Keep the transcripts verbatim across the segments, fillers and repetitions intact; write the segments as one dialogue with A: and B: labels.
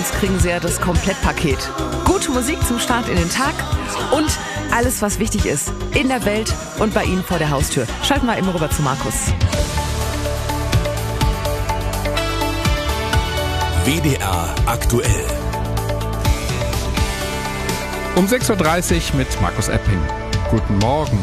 A: uns kriegen Sie ja das Komplettpaket. Gute Musik zum Start in den Tag und alles, was wichtig ist in der Welt und bei Ihnen vor der Haustür. Schalten wir eben rüber zu Markus.
B: W D R aktuell.
C: Um sechs Uhr dreißig mit Markus Epping. Guten Morgen.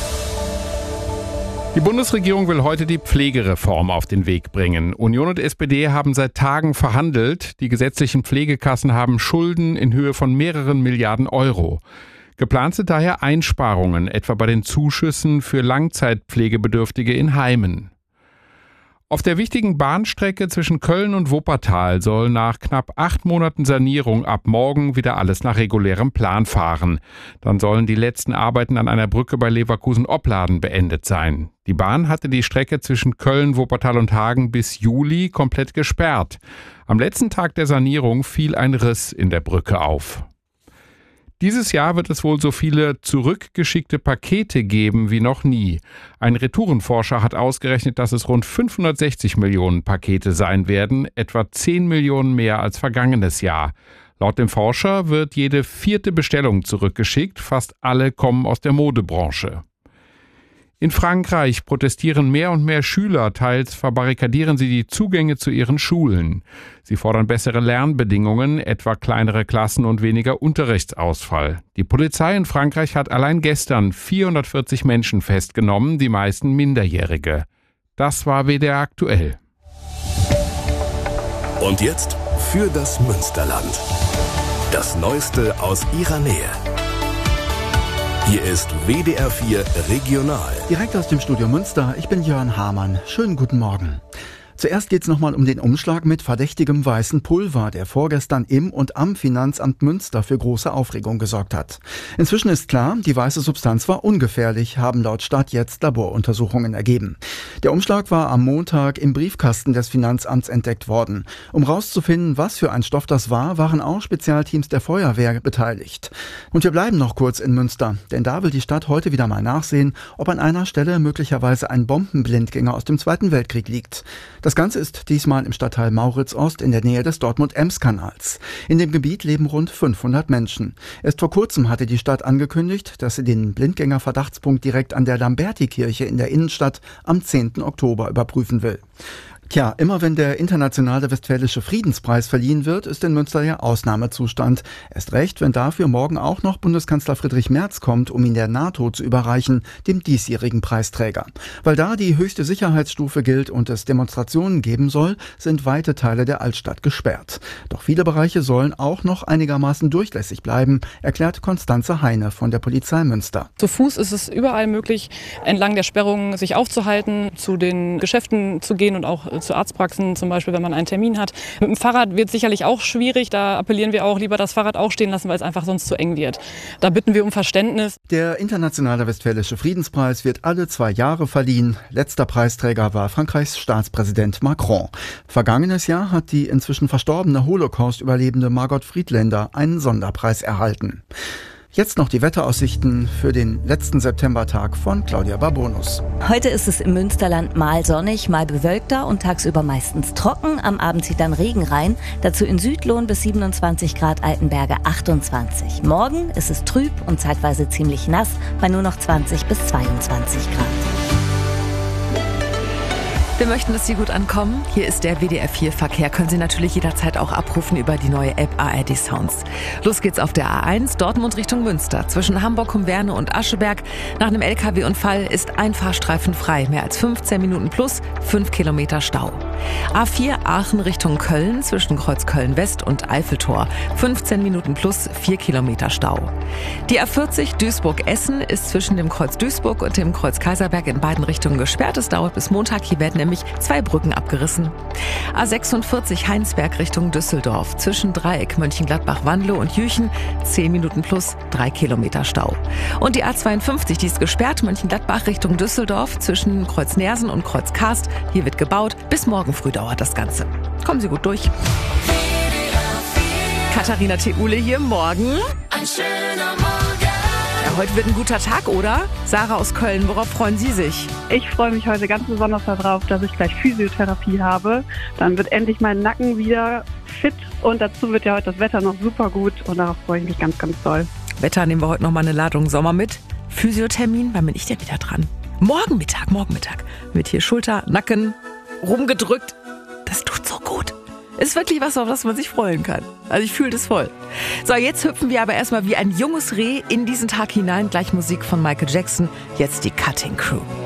C: Die Bundesregierung will heute die Pflegereform auf den Weg bringen. Union und S P D haben seit Tagen verhandelt. Die gesetzlichen Pflegekassen haben Schulden in Höhe von mehreren Milliarden Euro. Geplant sind daher Einsparungen, etwa bei den Zuschüssen für Langzeitpflegebedürftige in Heimen. Auf der wichtigen Bahnstrecke zwischen Köln und Wuppertal soll nach knapp acht Monaten Sanierung ab morgen wieder alles nach regulärem Plan fahren. Dann sollen die letzten Arbeiten an einer Brücke bei Leverkusen-Opladen beendet sein. Die Bahn hatte die Strecke zwischen Köln, Wuppertal und Hagen bis Juli komplett gesperrt. Am letzten Tag der Sanierung fiel ein Riss in der Brücke auf. Dieses Jahr wird es wohl so viele zurückgeschickte Pakete geben wie noch nie. Ein Retourenforscher hat ausgerechnet, dass es rund fünfhundertsechzig Millionen Pakete sein werden, etwa zehn Millionen mehr als vergangenes Jahr. Laut dem Forscher wird jede vierte Bestellung zurückgeschickt, fast alle kommen aus der Modebranche. In Frankreich protestieren mehr und mehr Schüler, teils verbarrikadieren sie die Zugänge zu ihren Schulen. Sie fordern bessere Lernbedingungen, etwa kleinere Klassen und weniger Unterrichtsausfall. Die Polizei in Frankreich hat allein gestern vierhundertvierzig Menschen festgenommen, die meisten Minderjährige. Das war W D R aktuell.
B: Und jetzt für das Münsterland. Das Neueste aus ihrer Nähe. Hier ist W D R vier Regional.
D: Direkt aus dem Studio Münster, ich bin Jörn Hamann. Schönen guten Morgen. Zuerst geht es nochmal um den Umschlag mit verdächtigem weißen Pulver, der vorgestern im und am Finanzamt Münster für große Aufregung gesorgt hat. Inzwischen ist klar, die weiße Substanz war ungefährlich, haben laut Stadt jetzt Laboruntersuchungen ergeben. Der Umschlag war am Montag im Briefkasten des Finanzamts entdeckt worden. Um rauszufinden, was für ein Stoff das war, waren auch Spezialteams der Feuerwehr beteiligt. Und wir bleiben noch kurz in Münster, denn da will die Stadt heute wieder mal nachsehen, ob an einer Stelle möglicherweise ein Bombenblindgänger aus dem Zweiten Weltkrieg liegt. Das Ganze ist diesmal im Stadtteil Mauritz-Ost in der Nähe des Dortmund-Ems-Kanals. In dem Gebiet leben rund fünfhundert Menschen. Erst vor kurzem hatte die Stadt angekündigt, dass sie den Blindgänger-Verdachtspunkt direkt an der Lamberti-Kirche in der Innenstadt am zehnten Oktober überprüfen will. Tja, immer wenn der Internationale Westfälische Friedenspreis verliehen wird, ist in Münster ja Ausnahmezustand. Erst recht, wenn dafür morgen auch noch Bundeskanzler Friedrich Merz kommt, um ihn der NATO zu überreichen, dem diesjährigen Preisträger. Weil da die höchste Sicherheitsstufe gilt und es Demonstrationen geben soll, sind weite Teile der Altstadt gesperrt. Doch viele Bereiche sollen auch noch einigermaßen durchlässig bleiben, erklärt Constanze Heine von der Polizei Münster.
E: Zu Fuß ist es überall möglich, entlang der Sperrungen sich aufzuhalten, zu den Geschäften zu gehen und auch zu Arztpraxen zum Beispiel, wenn man einen Termin hat. Mit dem Fahrrad wird es sicherlich auch schwierig. Da appellieren wir auch, lieber das Fahrrad auch stehen lassen, weil es einfach sonst zu eng wird. Da bitten wir um Verständnis.
D: Der Internationale Westfälische Friedenspreis wird alle zwei Jahre verliehen. Letzter Preisträger war Frankreichs Staatspräsident Macron. Vergangenes Jahr hat die inzwischen verstorbene Holocaust-Überlebende Margot Friedländer einen Sonderpreis erhalten. Jetzt noch die Wetteraussichten für den letzten Septembertag von Claudia Barbonus.
F: Heute ist es im Münsterland mal sonnig, mal bewölkter und tagsüber meistens trocken. Am Abend zieht dann Regen rein. Dazu in Südlohn bis siebenundzwanzig Grad, Altenberge achtundzwanzig. Morgen ist es trüb und zeitweise ziemlich nass bei nur noch zwanzig bis zweiundzwanzig Grad.
A: Wir möchten, dass Sie gut ankommen. Hier ist der W D R vier Verkehr. Können Sie natürlich jederzeit auch abrufen über die neue App A R D Sounds. Los geht's auf der A eins, Dortmund Richtung Münster. Zwischen Hamburg-Humwerne und Ascheberg. Nach einem L K W-Unfall ist ein Fahrstreifen frei. Mehr als fünfzehn Minuten plus fünf Kilometer Stau. A vier, Aachen Richtung Köln. Zwischen Kreuz Köln-West und Eiffeltor. fünfzehn Minuten plus vier Kilometer Stau. Die A vierzig, Duisburg-Essen, ist zwischen dem Kreuz Duisburg und dem Kreuz Kaiserberg in beiden Richtungen gesperrt. Es dauert bis Montag. Hier werden nämlich zwei Brücken abgerissen. A sechsundvierzig, Heinsberg Richtung Düsseldorf. Zwischen Dreieck Mönchengladbach-Wandelow und Jüchen zehn Minuten plus drei Kilometer Stau. Und die A zweiundfünfzig, die ist gesperrt, Mönchengladbach Richtung Düsseldorf. Zwischen Kreuz Nersen und Kreuz Karst. Hier wird gebaut. Bis morgen früh dauert das Ganze. Kommen Sie gut durch. Katharina Theule hier, morgen.
G: Ein schöner Morgen.
A: Ja, heute wird ein guter Tag, oder? Sarah aus Köln, worauf freuen Sie sich?
H: Ich freue mich heute ganz besonders darauf, dass ich gleich Physiotherapie habe. Dann wird endlich mein Nacken wieder fit und dazu wird ja heute das Wetter noch super gut und darauf freue ich mich ganz, ganz doll.
A: Wetter nehmen wir heute noch mal eine Ladung Sommer mit. Physiothermin, wann bin ich denn wieder dran? Morgen Mittag, morgen Mittag. Wird hier Schulter, Nacken rumgedrückt. Das tut so gut. Ist wirklich was, auf das man sich freuen kann. Also ich fühle das voll. So, jetzt hüpfen wir aber erstmal wie ein junges Reh in diesen Tag hinein. Gleich Musik von Michael Jackson. Jetzt die Cutting Crew.